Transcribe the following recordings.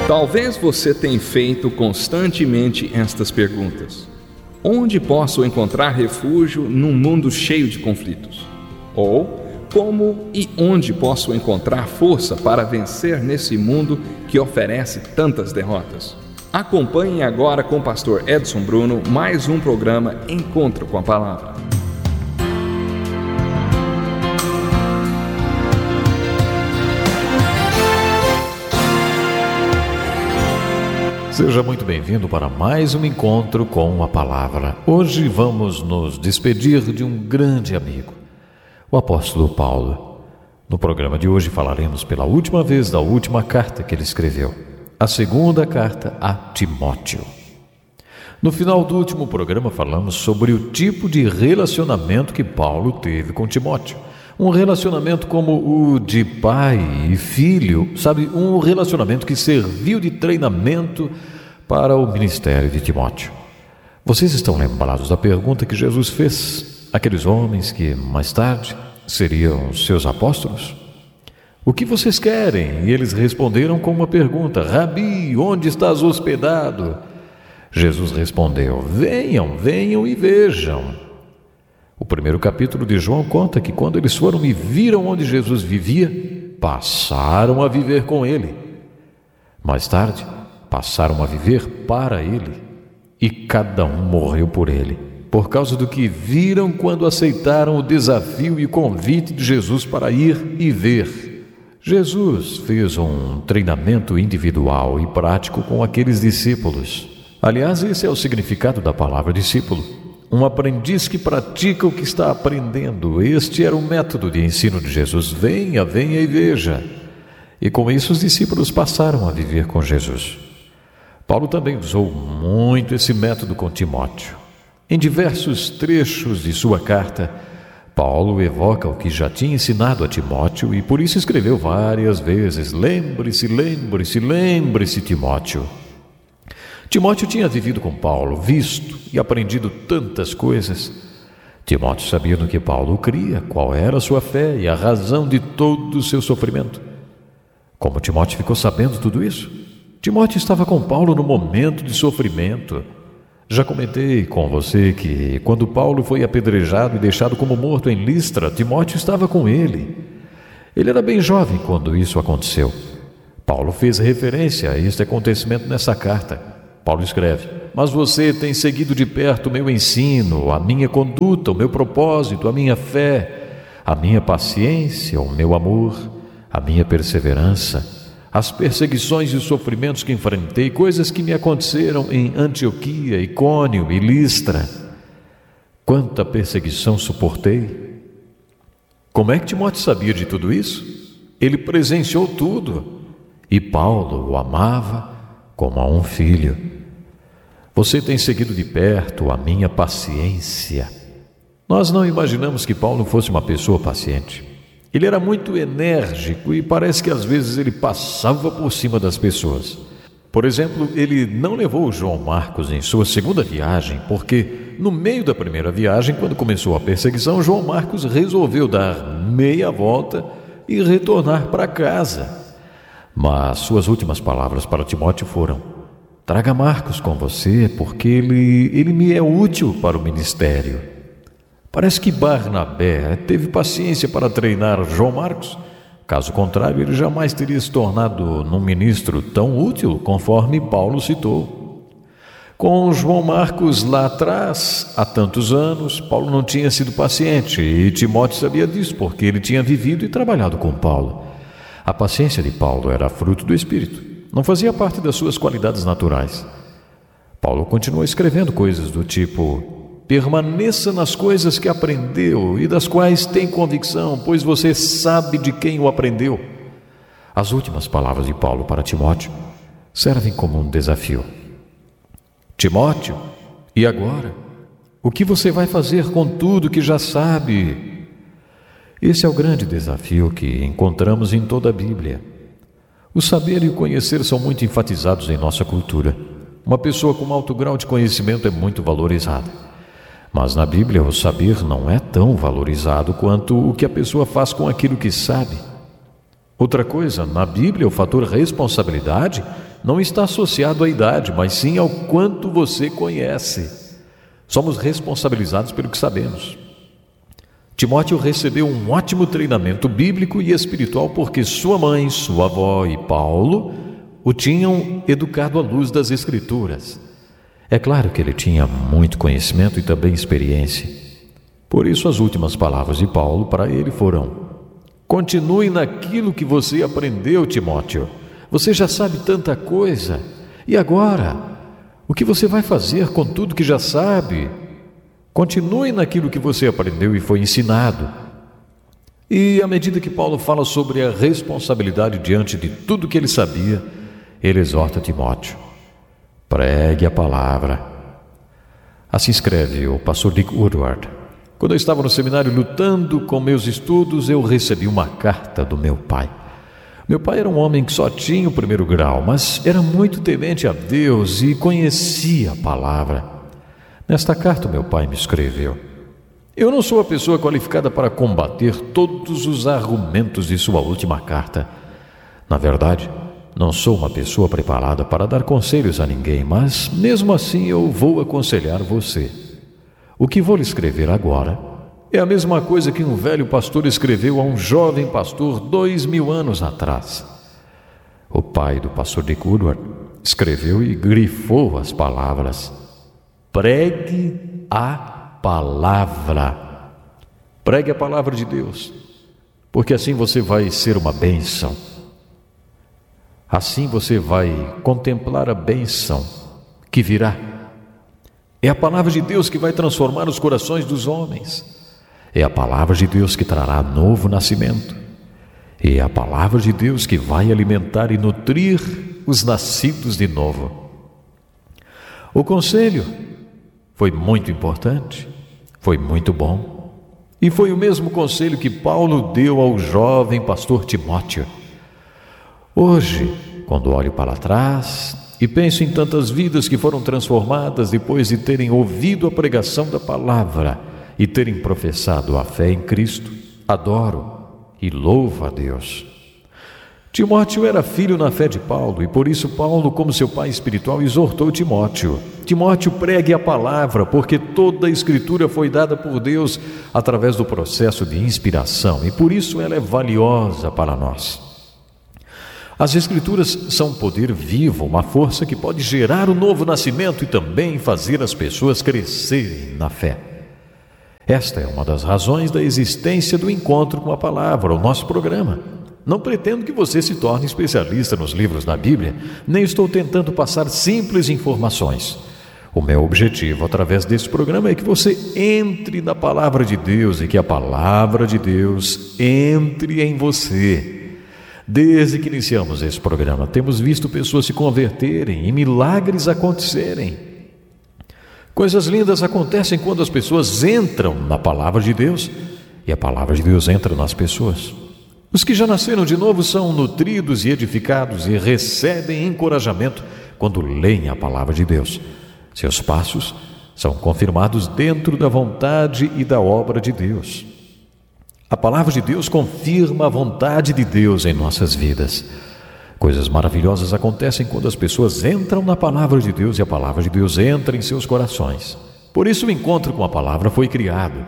Talvez você tenha feito constantemente estas perguntas: onde posso encontrar refúgio num mundo cheio de conflitos? Ou como e onde posso encontrar força para vencer nesse mundo que oferece tantas derrotas? Acompanhe agora com o pastor Edson Bruno mais um programa Encontro com a Palavra. Seja muito bem-vindo para mais um Encontro com a Palavra. Hoje vamos nos despedir de um grande amigo, o apóstolo Paulo. No programa de hoje falaremos pela última vez da última carta que ele escreveu, a segunda carta a Timóteo. No final do último programa falamos sobre o tipo de relacionamento que Paulo teve com Timóteo. Um relacionamento como o de pai e filho, sabe? Um relacionamento que serviu de treinamento para o ministério de Timóteo. Vocês estão lembrados da pergunta que Jesus fez àqueles homens que mais tarde seriam seus apóstolos? O que vocês querem? E eles responderam com uma pergunta: Rabi, onde estás hospedado? Jesus respondeu: venham e vejam. O primeiro capítulo de João conta que quando eles foram e viram onde Jesus vivia, passaram a viver com ele. Mais tarde, passaram a viver para ele, e cada um morreu por ele, por causa do que viram quando aceitaram o desafio e convite de Jesus para ir e ver. Jesus fez um treinamento individual e prático com aqueles discípulos. Aliás, esse é o significado da palavra discípulo. Um aprendiz que pratica o que está aprendendo. Este era o método de ensino de Jesus. Venha e veja. E com isso os discípulos passaram a viver com Jesus. Paulo também usou muito esse método com Timóteo. Em diversos trechos de sua carta, Paulo evoca o que já tinha ensinado a Timóteo e por isso escreveu várias vezes: lembre-se, Timóteo. Timóteo tinha vivido com Paulo, visto e aprendido tantas coisas. Timóteo sabia no que Paulo cria, qual era a sua fé e a razão de todo o seu sofrimento. Como Timóteo ficou sabendo tudo isso? Timóteo estava com Paulo no momento de sofrimento. Já comentei com você que quando Paulo foi apedrejado e deixado como morto em Listra, Timóteo estava com ele. Ele era bem jovem quando isso aconteceu. Paulo fez referência a este acontecimento nessa carta. Paulo escreve: mas você tem seguido de perto o meu ensino, a minha conduta, o meu propósito, a minha fé, a minha paciência, o meu amor, a minha perseverança, as perseguições e sofrimentos que enfrentei, coisas que me aconteceram em Antioquia, Icônio e Listra. Quanta perseguição suportei! Como é que Timóteo sabia de tudo isso? Ele presenciou tudo. E Paulo o amava como a um filho. Você tem seguido de perto a minha paciência. Nós não imaginamos que Paulo fosse uma pessoa paciente. Ele era muito enérgico e parece que às vezes ele passava por cima das pessoas. Por exemplo, ele não levou João Marcos em sua segunda viagem porque no meio da primeira viagem, quando começou a perseguição, João Marcos resolveu dar meia volta e retornar para casa. Mas suas últimas palavras para Timóteo foram: traga Marcos com você porque ele me é útil para o ministério. Parece que Barnabé teve paciência para treinar João Marcos. Caso contrário, ele jamais teria se tornado num ministro tão útil conforme Paulo citou. Com João Marcos lá atrás, há tantos anos, Paulo não tinha sido paciente e Timóteo sabia disso porque ele tinha vivido e trabalhado com Paulo. A paciência de Paulo era fruto do Espírito, não fazia parte das suas qualidades naturais. Paulo continuou escrevendo coisas do tipo: permaneça nas coisas que aprendeu e das quais tem convicção, pois você sabe de quem o aprendeu. As últimas palavras de Paulo para Timóteo servem como um desafio. Timóteo, e agora? O que você vai fazer com tudo que já sabe? Esse é o grande desafio que encontramos em toda a Bíblia. O saber e o conhecer são muito enfatizados em nossa cultura. Uma pessoa com alto grau de conhecimento é muito valorizada. Mas na Bíblia o saber não é tão valorizado quanto o que a pessoa faz com aquilo que sabe. Outra coisa, na Bíblia o fator responsabilidade não está associado à idade, mas sim ao quanto você conhece. Somos responsabilizados pelo que sabemos. Timóteo recebeu um ótimo treinamento bíblico e espiritual porque sua mãe, sua avó e Paulo o tinham educado à luz das Escrituras. É claro que ele tinha muito conhecimento e também experiência. Por isso, as últimas palavras de Paulo para ele foram: continue naquilo que você aprendeu, Timóteo. Você já sabe tanta coisa. E agora? O que você vai fazer com tudo que já sabe? Continue naquilo que você aprendeu e foi ensinado. E à medida que Paulo fala sobre a responsabilidade diante de tudo que ele sabia, ele exorta Timóteo: pregue a palavra. Assim escreve o pastor Dick Woodward: quando eu estava no seminário lutando com meus estudos, eu recebi uma carta do meu pai. Meu pai era um homem que só tinha o 1º grau, mas era muito temente a Deus e conhecia a palavra. Nesta carta, meu pai me escreveu: eu não sou a pessoa qualificada para combater todos os argumentos de sua última carta. Na verdade, não sou uma pessoa preparada para dar conselhos a ninguém, mas mesmo assim eu vou aconselhar você. O que vou lhe escrever agora é a mesma coisa que um velho pastor escreveu a um jovem pastor 2000 anos atrás. O pai do pastor Dick Woodward escreveu e grifou as palavras: pregue a palavra. Pregue a palavra de Deus, porque assim você vai ser uma bênção. Assim você vai contemplar a bênção que virá. É a palavra de Deus que vai transformar os corações dos homens. É a palavra de Deus que trará novo nascimento. É a palavra de Deus que vai alimentar e nutrir os nascidos de novo. O conselho foi muito importante, foi muito bom. E foi o mesmo conselho que Paulo deu ao jovem pastor Timóteo. Hoje, quando olho para trás e penso em tantas vidas que foram transformadas depois de terem ouvido a pregação da palavra e terem professado a fé em Cristo, adoro e louvo a Deus. Timóteo era filho na fé de Paulo e por isso Paulo, como seu pai espiritual, exortou Timóteo: Timóteo, pregue a palavra, porque toda a Escritura foi dada por Deus através do processo de inspiração e por isso ela é valiosa para nós. As Escrituras são um poder vivo, uma força que pode gerar um novo nascimento e também fazer as pessoas crescerem na fé. Esta é uma das razões da existência do Encontro com a Palavra, o nosso programa. Não pretendo que você se torne especialista nos livros da Bíblia, nem estou tentando passar simples informações. O meu objetivo através desse programa é que você entre na Palavra de Deus e que a Palavra de Deus entre em você. Desde que iniciamos esse programa, temos visto pessoas se converterem e milagres acontecerem. Coisas lindas acontecem quando as pessoas entram na Palavra de Deus e a Palavra de Deus entra nas pessoas. Os que já nasceram de novo são nutridos e edificados e recebem encorajamento quando leem a Palavra de Deus. Seus passos são confirmados dentro da vontade e da obra de Deus. A Palavra de Deus confirma a vontade de Deus em nossas vidas. Coisas maravilhosas acontecem quando as pessoas entram na Palavra de Deus e a Palavra de Deus entra em seus corações. Por isso o encontro com a Palavra foi criado.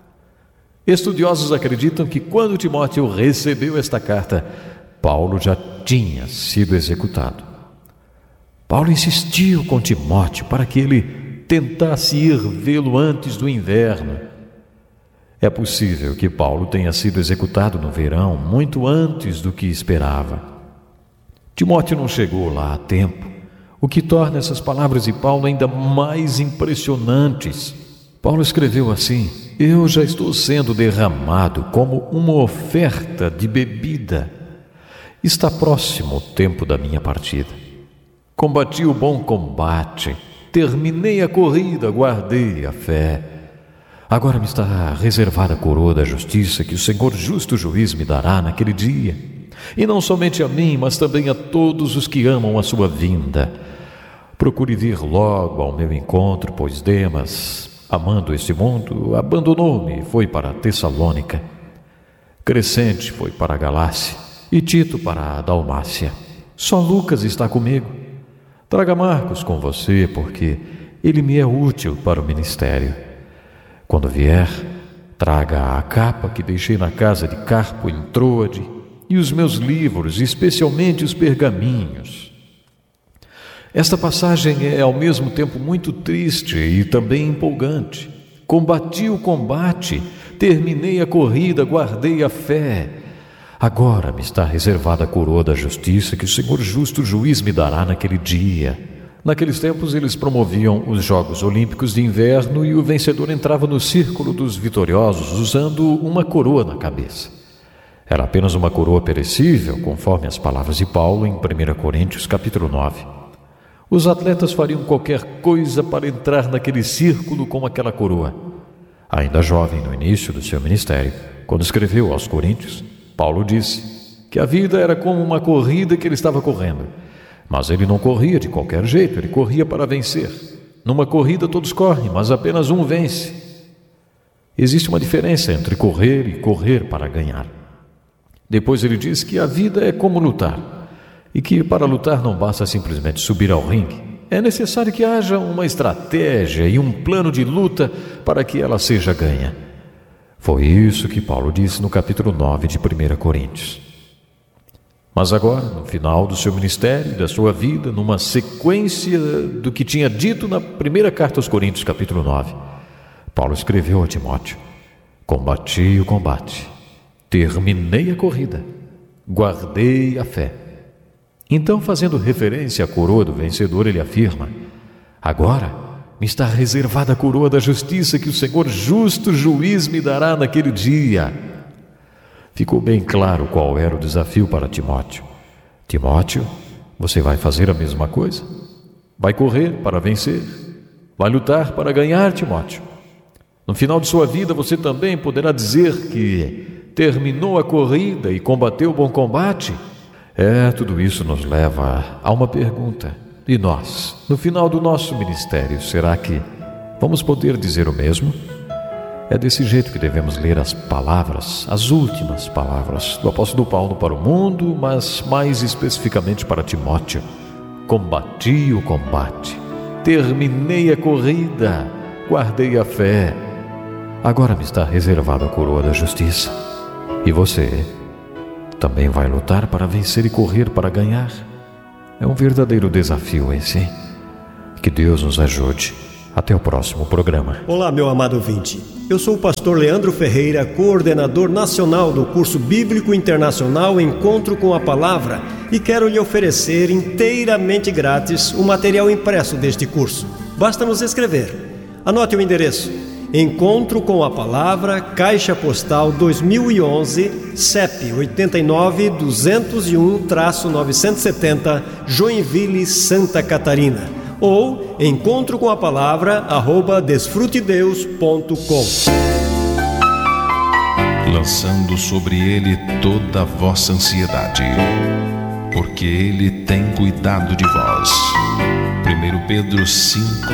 Estudiosos acreditam que quando Timóteo recebeu esta carta, Paulo já tinha sido executado. Paulo insistiu com Timóteo para que ele tentasse ir vê-lo antes do inverno. É possível que Paulo tenha sido executado no verão, muito antes do que esperava. Timóteo não chegou lá a tempo, o que torna essas palavras de Paulo ainda mais impressionantes. Paulo escreveu assim: eu já estou sendo derramado como uma oferta de bebida. Está próximo o tempo da minha partida. Combati o bom combate, terminei a corrida, guardei a fé. Agora me está reservada a coroa da justiça que o Senhor justo juiz me dará naquele dia. E não somente a mim, mas também a todos os que amam a sua vinda. Procure vir logo ao meu encontro, pois Demas, amando este mundo, abandonou-me e foi para Tessalônica. Crescente foi para a Galácia e Tito para a Dalmácia. Só Lucas está comigo. Traga Marcos com você, porque ele me é útil para o ministério. Quando vier, traga a capa que deixei na casa de Carpo em Troade e os meus livros, especialmente os pergaminhos. Esta passagem é ao mesmo tempo muito triste e também empolgante. Combati o combate, terminei a corrida, guardei a fé. Agora me está reservada a coroa da justiça que o Senhor justo juiz me dará naquele dia. Naqueles tempos eles promoviam os Jogos Olímpicos de Inverno e o vencedor entrava no círculo dos vitoriosos usando uma coroa na cabeça. Era apenas uma coroa perecível, conforme as palavras de Paulo em 1 Coríntios capítulo 9. Os atletas fariam qualquer coisa para entrar naquele círculo com aquela coroa. Ainda jovem no início do seu ministério, quando escreveu aos Coríntios, Paulo disse que a vida era como uma corrida que ele estava correndo. Mas ele não corria de qualquer jeito, ele corria para vencer. Numa corrida todos correm, mas apenas um vence. Existe uma diferença entre correr e correr para ganhar. Depois ele diz que a vida é como lutar. E que para lutar não basta simplesmente subir ao ringue. É necessário que haja uma estratégia e um plano de luta para que ela seja ganha. Foi isso que Paulo disse no capítulo 9 de 1 Coríntios. Mas agora, no final do seu ministério e da sua vida, numa sequência do que tinha dito na primeira carta aos Coríntios, capítulo 9, Paulo escreveu a Timóteo: combati o combate, terminei a corrida, guardei a fé. Então, fazendo referência à coroa do vencedor, ele afirma: agora me está reservada a coroa da justiça que o Senhor justo juiz me dará naquele dia. Ficou bem claro qual era o desafio para Timóteo. Timóteo, você vai fazer a mesma coisa? Vai correr para vencer? Vai lutar para ganhar, Timóteo? No final de sua vida, você também poderá dizer que terminou a corrida e combateu o bom combate? Tudo isso nos leva a uma pergunta. E nós, no final do nosso ministério, será que vamos poder dizer o mesmo? É desse jeito que devemos ler as palavras, as últimas palavras do apóstolo Paulo para o mundo, mas mais especificamente para Timóteo. Combati o combate, terminei a corrida, guardei a fé. Agora me está reservada a coroa da justiça. E você também vai lutar para vencer e correr para ganhar? É um verdadeiro desafio esse. Que Deus nos ajude. Até o próximo programa. Olá, meu amado ouvinte. Eu sou o pastor Leandro Ferreira, coordenador nacional do curso bíblico internacional Encontro com a Palavra, e quero lhe oferecer inteiramente grátis o material impresso deste curso. Basta nos escrever. Anote o endereço: Encontro com a Palavra, Caixa Postal 2011, CEP 89-201-970, Joinville, Santa Catarina. Ou encontrocomapalavra@desfrutedeus.com. Lançando sobre ele toda a vossa ansiedade, porque ele tem cuidado de vós. 1 Pedro 5,